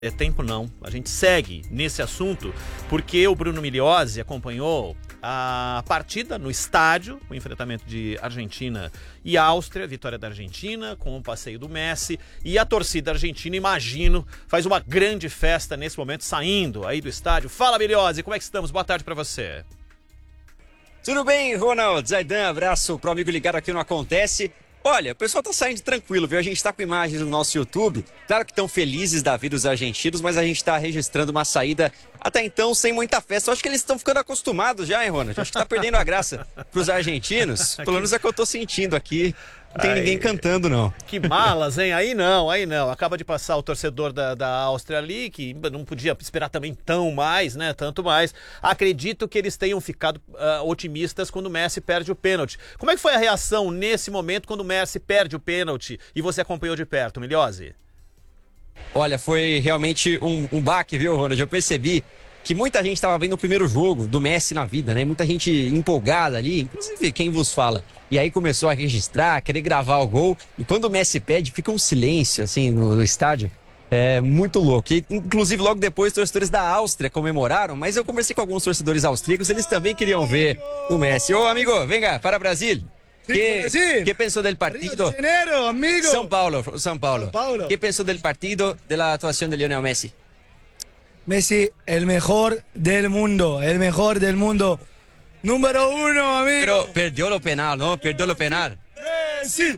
tempo não, a gente segue nesse assunto porque o Bruno Migliozzi acompanhou a partida no estádio, o enfrentamento de Argentina e Áustria, vitória da Argentina com o passeio do Messi, e a torcida argentina, imagino, faz uma grande festa nesse momento saindo aí do estádio. Fala, Migliozzi, como é que estamos? Boa tarde pra você. Tudo bem, Ronald? Zaidan, abraço pro amigo ligado aqui no Acontece. Olha, o pessoal tá saindo tranquilo, viu? A gente tá com imagens no nosso YouTube. Claro que estão felizes da vida dos argentinos, mas a gente tá registrando uma saída até então sem muita festa. Eu acho que eles estão ficando acostumados já, hein, Ronald? Acho que tá perdendo a graça pros argentinos. Pelo menos é o que eu tô sentindo aqui. Não tem ninguém cantando, não. Que malas, hein? Aí não. Acaba de passar o torcedor da Áustria ali, que não podia esperar também tanto mais. Acredito que eles tenham ficado otimistas quando o Messi perde o pênalti. Como é que foi a reação nesse momento quando o Messi perde o pênalti e você acompanhou de perto, Migliozzi? Olha, foi realmente um baque, viu, Ronald? Eu percebi que muita gente estava vendo o primeiro jogo do Messi na vida, né? Muita gente empolgada ali, inclusive quem vos fala. E aí começou a registrar, querer gravar o gol. E quando o Messi pede, fica um silêncio, assim, no estádio. É muito louco. E, inclusive, logo depois, torcedores da Áustria comemoraram, mas eu conversei com alguns torcedores austríacos, eles também queriam ver o Messi. Ô, amigo, venga, para Brasil. ¿Qué pensó del partido? Janeiro, amigo. São Paulo. ¿Qué pensó del partido, de la actuación de Lionel Messi? Messi, el mejor del mundo, Número 1, amigo. Pero perdió lo penal, ¿no? Perdió lo penal. Messi.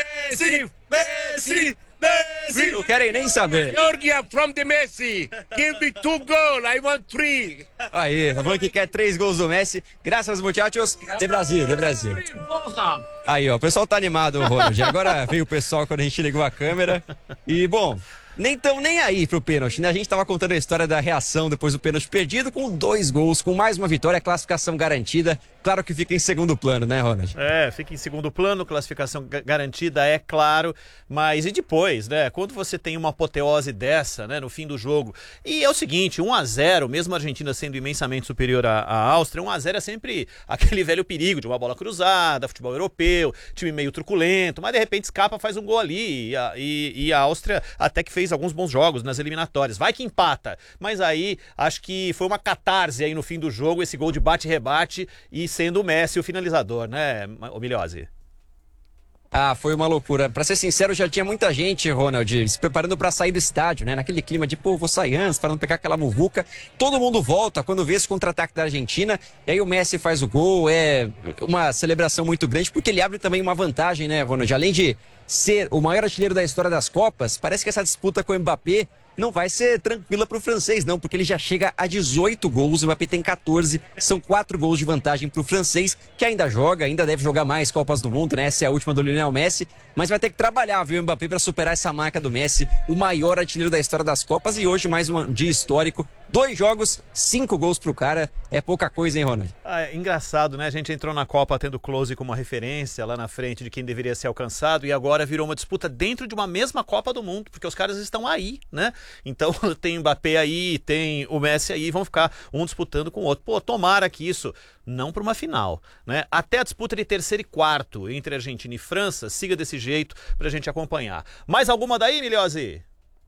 Não querem nem saber. Georgia from the Messi. Give me 2 goals. I want 3. Aí, falando que quer 3 gols do Messi. Graças, muchachos. De Brasil. Aí, ó, o pessoal tá animado, Ronald. Agora veio o pessoal quando a gente ligou a câmera. E, bom, nem tão nem aí pro pênalti, né? A gente tava contando a história da reação depois do pênalti perdido, com 2 gols, com mais uma vitória, classificação garantida. Claro que fica em segundo plano, né, Ronald? Fica em segundo plano, classificação garantida, é claro, mas e depois, né? Quando você tem uma apoteose dessa, né, no fim do jogo, e é o seguinte, 1-0, mesmo a Argentina sendo imensamente superior à Áustria, 1-0 é sempre aquele velho perigo de uma bola cruzada, futebol europeu, time meio truculento, mas de repente escapa, faz um gol ali, e a Áustria até que fez alguns bons jogos nas eliminatórias, vai que empata, mas aí acho que foi uma catarse aí no fim do jogo, esse gol de bate-rebate, e sendo o Messi o finalizador, né, Migliozzi? Ah, foi uma loucura. Pra ser sincero, já tinha muita gente, Ronald, se preparando pra sair do estádio, né? Naquele clima de, vou sair antes, para não pegar aquela muvuca. Todo mundo volta quando vê esse contra-ataque da Argentina. E aí o Messi faz o gol. É uma celebração muito grande, porque ele abre também uma vantagem, né, Ronald? Além de ser o maior artilheiro da história das Copas, parece que essa disputa com o Mbappé não vai ser tranquila pro francês, não, porque ele já chega a 18 gols, o Mbappé tem 14, são 4 gols de vantagem pro francês, que ainda joga, ainda deve jogar mais Copas do Mundo, né? Essa é a última do Lionel Messi, mas vai ter que trabalhar, viu, o Mbappé, para superar essa marca do Messi, o maior artilheiro da história das Copas, e hoje mais um dia histórico, 2 jogos, 5 gols pro cara, é pouca coisa, hein, Ronald? É engraçado, né? A gente entrou na Copa tendo Klose como uma referência lá na frente de quem deveria ser alcançado, e agora virou uma disputa dentro de uma mesma Copa do Mundo, porque os caras estão aí, né? Então tem o Mbappé aí, tem o Messi aí, vão ficar um disputando com o outro. Tomara que isso, não para uma final, né? Até a disputa de terceiro e quarto entre Argentina e França siga desse jeito pra gente acompanhar. Mais alguma daí, Migliozzi?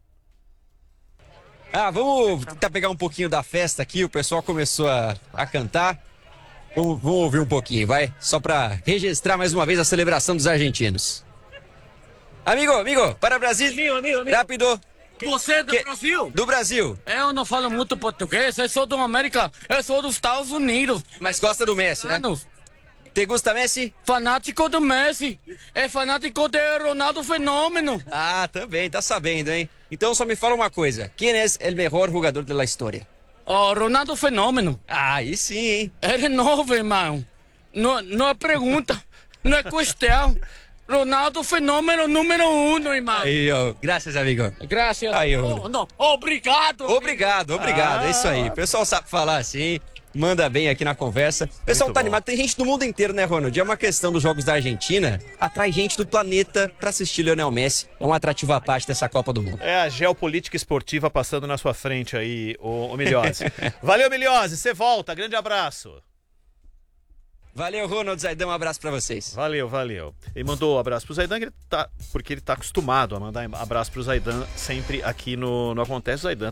Vamos tentar pegar um pouquinho da festa aqui, o pessoal começou a cantar. Vamos ouvir um pouquinho, vai? Só pra registrar mais uma vez a celebração dos argentinos. Amigo, para Brasil. Amigo. Rápido. Você é do Brasil? Do Brasil. Eu não falo muito português, eu sou do América, eu sou dos Estados Unidos. Mas gosta do Messi, né? Te gusta Messi? Fanático do Messi, é fanático de Ronaldo Fenômeno. Ah, também, tá sabendo, hein? Então só me fala uma coisa, quem é o melhor jogador da história? Ronaldo Fenômeno. Ah, aí sim, hein? Ele é novo, irmão. Não é pergunta, não é questão. Ronaldo Fenômeno número 1, irmão. Aí, ó. Graças, amigo. Graças. Aí, ó. Obrigado. Obrigado. É isso aí. O pessoal sabe falar assim, manda bem aqui na conversa. O pessoal tá animado. Tem gente do mundo inteiro, né, Ronald? É uma questão dos Jogos da Argentina. Atrai gente do planeta pra assistir Lionel Messi. É um atrativo à parte dessa Copa do Mundo. É a geopolítica esportiva passando na sua frente aí, o Migliozzi. Valeu, Migliozzi. Você volta. Grande abraço. Valeu, Ronald, Zaidan, um abraço pra vocês. Valeu, valeu. Ele mandou um abraço pro Zaidan, porque ele tá acostumado a mandar abraço pro Zaidan sempre aqui no Acontece. O Zaidan